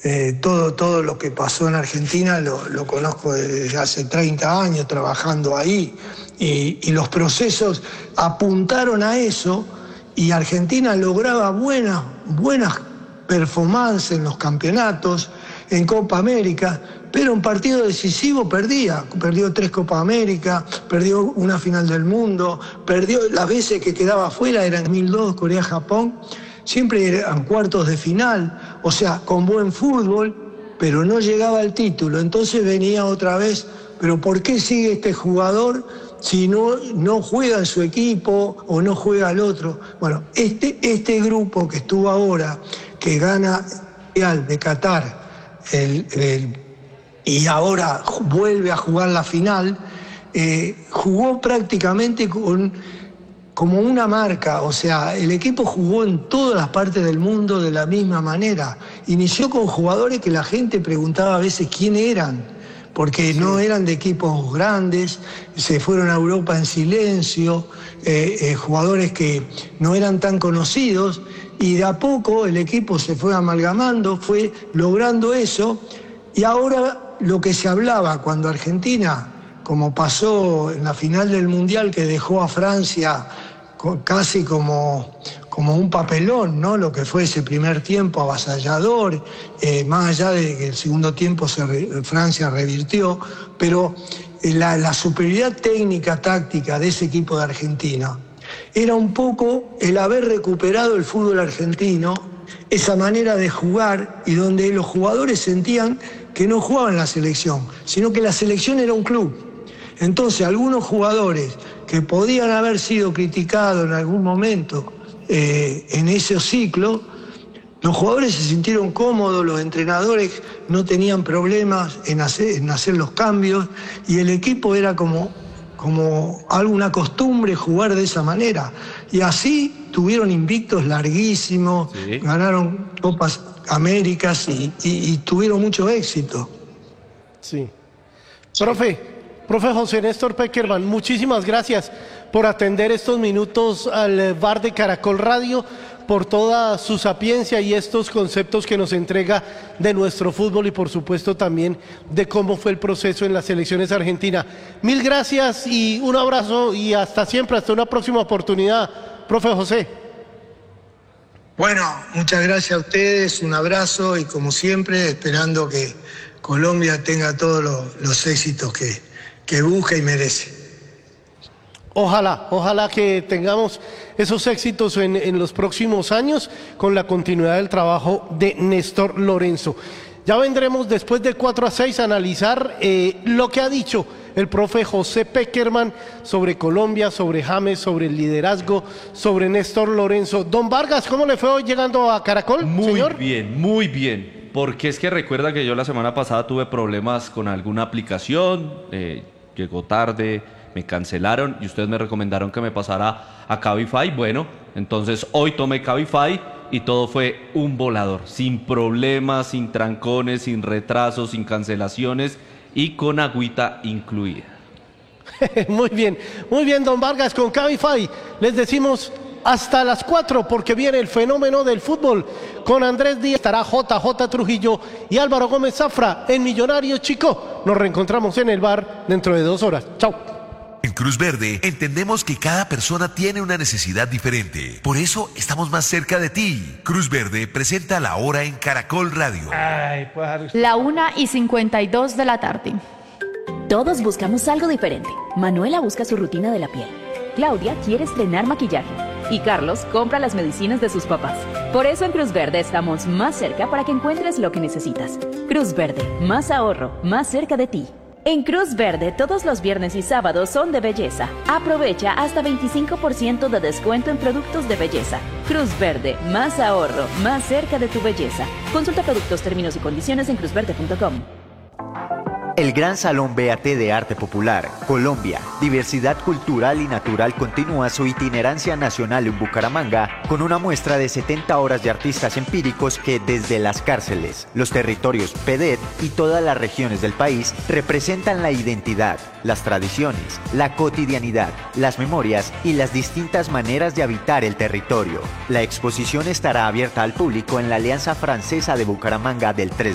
Todo lo que pasó en Argentina lo conozco desde hace 30 años trabajando ahí, y los procesos apuntaron a eso, y Argentina lograba buenas performances en los campeonatos, en Copa América, pero en partido decisivo perdió 3 Copa América, perdió una final del mundo, perdió las veces que quedaba afuera, eran 2002, Corea-Japón, siempre eran cuartos de final, o sea, con buen fútbol, pero no llegaba al título. Entonces venía otra vez, pero ¿por qué sigue este jugador si no juega en su equipo o no juega el otro? Bueno, este grupo que estuvo ahora, que gana el Mundial de Qatar, y ahora vuelve a jugar la final, jugó prácticamente como una marca, o sea, el equipo jugó en todas las partes del mundo de la misma manera. Inició con jugadores que la gente preguntaba a veces quién eran, porque no eran de equipos grandes, se fueron a Europa en silencio, jugadores que no eran tan conocidos, y de a poco el equipo se fue amalgamando, fue logrando eso, y ahora lo que se hablaba cuando Argentina, como pasó en la final del Mundial, que dejó a Francia casi como un papelón, ¿no? Lo que fue ese primer tiempo avasallador, más allá de que el segundo tiempo Francia revirtió, pero la superioridad técnica, táctica de ese equipo de Argentina era un poco el haber recuperado el fútbol argentino, esa manera de jugar, y donde los jugadores sentían que no jugaban en la selección, sino que la selección era un club. Entonces, algunos jugadores que podían haber sido criticados en algún momento en ese ciclo, los jugadores se sintieron cómodos, los entrenadores no tenían problemas en hacer los cambios, y el equipo era como alguna costumbre jugar de esa manera. Y así tuvieron invictos larguísimos, ganaron Copas Américas y tuvieron mucho éxito. Sí. Profe José Néstor Peckerman, muchísimas gracias por atender estos minutos al bar de Caracol Radio, por toda su sapiencia y estos conceptos que nos entrega de nuestro fútbol, y por supuesto también de cómo fue el proceso en las selecciones argentinas. Mil gracias y un abrazo, y hasta siempre, hasta una próxima oportunidad, profe José. Bueno, muchas gracias a ustedes, un abrazo, y como siempre esperando que Colombia tenga todos los éxitos que busca y merece. Ojalá que tengamos esos éxitos en los próximos años con la continuidad del trabajo de Néstor Lorenzo. Ya vendremos después de 4 a 6 a analizar lo que ha dicho el profe José Peckerman sobre Colombia, sobre James, sobre el liderazgo, sobre Néstor Lorenzo. Don Vargas, ¿cómo le fue hoy llegando a Caracol, señor? Muy bien, porque es que recuerda que yo la semana pasada tuve problemas con alguna aplicación, llegó tarde, me cancelaron y ustedes me recomendaron que me pasara a Cabify. Bueno, entonces hoy tomé Cabify y todo fue un volador, sin problemas, sin trancones, sin retrasos, sin cancelaciones y con agüita incluida. Muy bien, don Vargas, con Cabify les decimos hasta las 4, porque viene el fenómeno del fútbol con Andrés Díaz, estará JJ Trujillo y Álvaro Gómez Zafra en Millonarios Chico. Nos reencontramos en el bar dentro de 2 horas. Chao. En Cruz Verde entendemos que cada persona tiene una necesidad diferente. Por eso estamos más cerca de ti. Cruz Verde presenta La Hora en Caracol Radio. La 1:52 de la tarde. Todos buscamos algo diferente. Manuela busca su rutina de la piel. Claudia quiere estrenar maquillaje. Y Carlos compra las medicinas de sus papás. Por eso en Cruz Verde estamos más cerca para que encuentres lo que necesitas. Cruz Verde, más ahorro, más cerca de ti. En Cruz Verde, todos los viernes y sábados son de belleza. Aprovecha hasta 25% de descuento en productos de belleza. Cruz Verde, más ahorro, más cerca de tu belleza. Consulta productos, términos y condiciones en cruzverde.com. El Gran Salón BAT de Arte Popular, Colombia, Diversidad Cultural y Natural continúa su itinerancia nacional en Bucaramanga con una muestra de 70 horas de artistas empíricos que desde las cárceles, los territorios PEDET y todas las regiones del país representan la identidad, las tradiciones, la cotidianidad, las memorias y las distintas maneras de habitar el territorio. La exposición estará abierta al público en la Alianza Francesa de Bucaramanga del 3